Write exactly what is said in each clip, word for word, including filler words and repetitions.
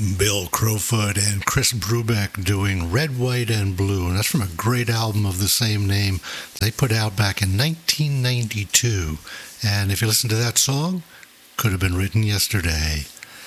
Bill Crowfoot and Chris Brubeck doing Red, White, and Blue, and that's from a great album of the same name they put out back in nineteen ninety-two. And if you listen to that song, could have been written yesterday.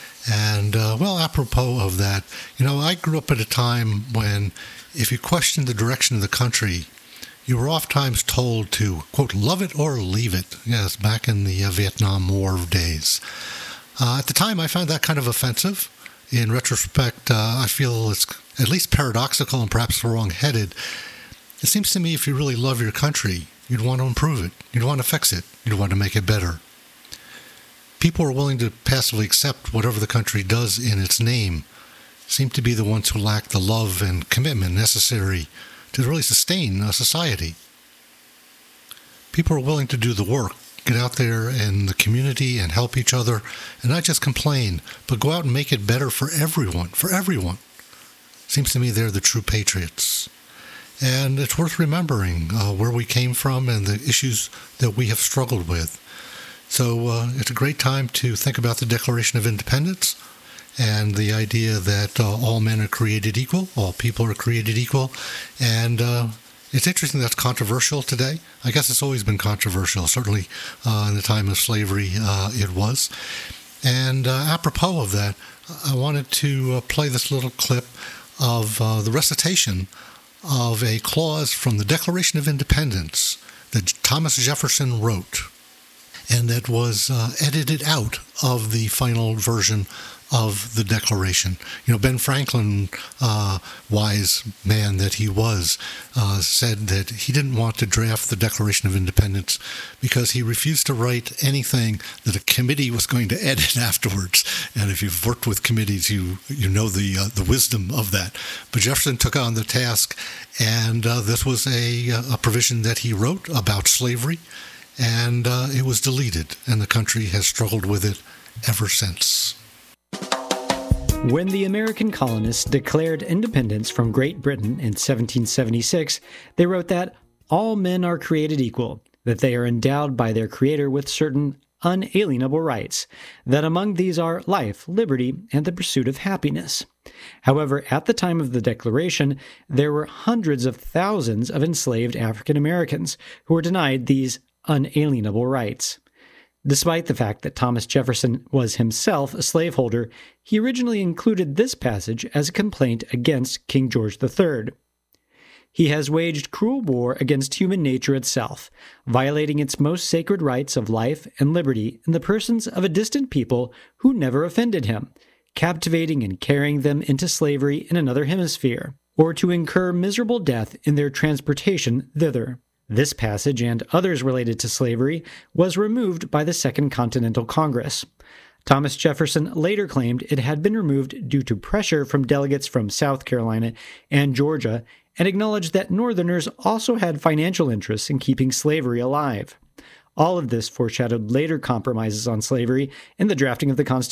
And, uh, well, apropos of that, you know, I grew up at a time when if you questioned the direction of the country, you were oftentimes told to, quote, love it or leave it. Yes, back in the uh, Vietnam War days. Uh, at the time, I found that kind of offensive. In retrospect, uh, I feel it's at least paradoxical and perhaps wrong-headed. It seems to me if you really love your country, you'd want to improve it. You'd want to fix it. You'd want to make it better. People who are willing to passively accept whatever the country does in its name seem to be the ones who lack the love and commitment necessary to really sustain a society. People are willing to do the work, get out there in the community and help each other, and not just complain, but go out and make it better for everyone, for everyone. Seems to me they're the true patriots. And it's worth remembering uh, where we came from and the issues that we have struggled with. So uh, it's a great time to think about the Declaration of Independence and the idea that uh, all men are created equal, all people are created equal. And uh, it's interesting that's controversial today. I guess it's always been controversial. Certainly uh, in the time of slavery uh, it was. And uh, apropos of that, I wanted to uh, play this little clip of uh, the recitation of a clause from the Declaration of Independence that Thomas Jefferson wrote, and that was uh, edited out of the final version of the Declaration. You know, Ben Franklin, uh, wise man that he was, uh, said that he didn't want to draft the Declaration of Independence because he refused to write anything that a committee was going to edit afterwards. And if you've worked with committees, you you know the uh, the wisdom of that. But Jefferson took on the task, and uh, this was a, a provision that he wrote about slavery, and uh, it was deleted, and the country has struggled with it ever since. When the American colonists declared independence from Great Britain in seventeen seventy-six, they wrote that all men are created equal, that they are endowed by their Creator with certain unalienable rights, that among these are life, liberty, and the pursuit of happiness. However, at the time of the Declaration, there were hundreds of thousands of enslaved African Americans who were denied these unalienable rights. Despite the fact that Thomas Jefferson was himself a slaveholder, he originally included this passage as a complaint against King George the Third. He has waged cruel war against human nature itself, violating its most sacred rights of life and liberty in the persons of a distant people who never offended him, captivating and carrying them into slavery in another hemisphere, or to incur miserable death in their transportation thither. This passage, and others related to slavery, was removed by the Second Continental Congress. Thomas Jefferson later claimed it had been removed due to pressure from delegates from South Carolina and Georgia, and acknowledged that Northerners also had financial interests in keeping slavery alive. All of this foreshadowed later compromises on slavery in the drafting of the Constitution.